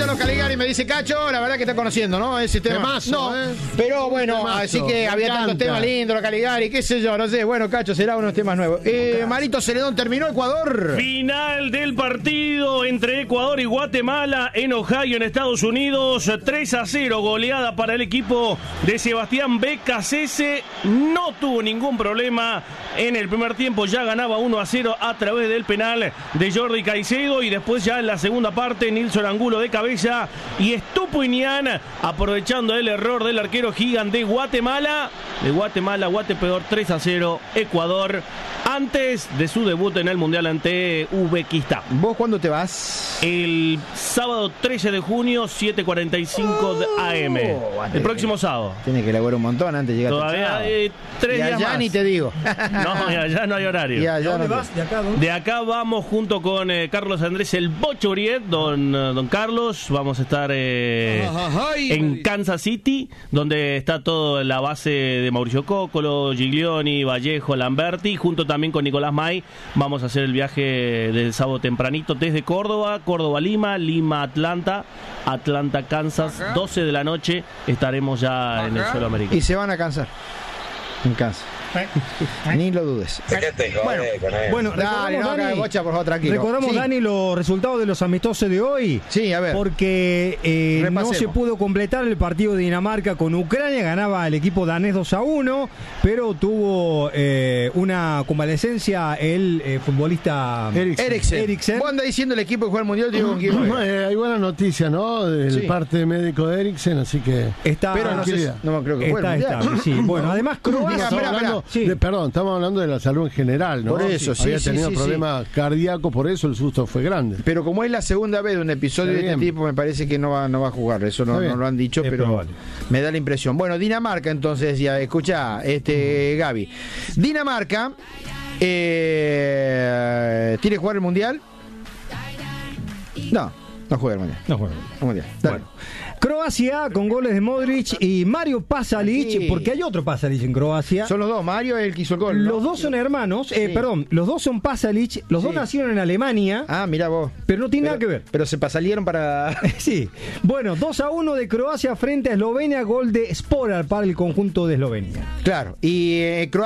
los Caligari, me dice Cacho, la verdad que está conociendo, ¿no? Ese tema. Temazo, no, pero bueno, temazo, así que había tantos temas lindos, los Caligari, qué sé yo, no sé. Bueno, Cacho, será unos temas nuevos. Marito Celedón, terminó Ecuador. Final del partido entre Ecuador y Guatemala en Ohio, en Estados Unidos. 3-0, goleada para el equipo de Sebastián Becasese. No tuvo ningún problema en el primer tiempo, ya ganaba 1-0 a través del penal de Jordi Caicedo, y después ya en la segunda parte Nilson Angulo de cabeza y Estupiñán aprovechando el error del arquero gigante de Guatemala. Guatepeor 3-0 Ecuador antes de su debut en el Mundial ante Uzbekistán. ¿Vos cuándo te vas? El sábado 13 de junio, 7:45 AM. El próximo sábado. Tiene que laburar un montón antes de llegar. Todavía 3 días allá más. ni te digo. No, allá no hay horario. ¿De dónde vas? ¿De acá? ¿Dónde? De acá vamos junto con Carlos Andrés el Bochuriet, don Carlos. Vamos a estar en Kansas City, donde está toda la base de Mauricio Cóccolo, Giglioni, Vallejo, Lamberti, junto también con Nicolás May. Vamos a hacer el viaje del sábado tempranito desde Córdoba, Lima, Atlanta, Kansas. 12 de la noche estaremos ya en el suelo americano. Y se van a cansar. En Kansas. Ni lo dudes. Bueno, dale, no, Dani, Bocha, por favor, tranquilo. recordamos, Sí. Dani, los resultados de los amistosos de hoy. Sí, a ver. Porque no Repasemos. se pudo completar el partido de Dinamarca con Ucrania. Ganaba el equipo danés 2-1, pero tuvo una convalecencia el futbolista Eriksen. Vos andás diciendo el equipo que juega el Mundial, digo con quién juega. Hay buena noticia, ¿no? Del Sí. parte médico de Eriksen, así que está, Pero no sé, no creo que juegue el está Mundial. estable, sí. Bueno, además Croacia. Espera. Sí. Perdón, estamos hablando de la salud en general, ¿no? Por eso, sí, Había sí, tenido sí, problemas cardíacos, por eso el susto fue grande. Pero como es la segunda vez de un episodio Está de este bien. tipo, me parece que no va a jugar. Eso no lo han dicho, Es pero probable. me da la impresión. Bueno, Dinamarca, entonces, ya escucha, Gaby. Dinamarca ¿tiene que jugar el Mundial? No juega el Mundial. No juega. El Mundial. Dale. Bueno. Croacia con goles de Modric y Mario Pasalic, Sí. porque hay otro Pasalic en Croacia. Son los dos. Mario es el que hizo el gol, ¿no? Los dos son hermanos, Sí. perdón, los dos son Pasalic, los dos nacieron en Alemania, Mirá vos. pero no tiene nada que ver. Pero se pasalieron para... Sí. Bueno, 2-1 de Croacia frente a Eslovenia, gol de Sporar para el conjunto de Eslovenia. Claro. Y Croacia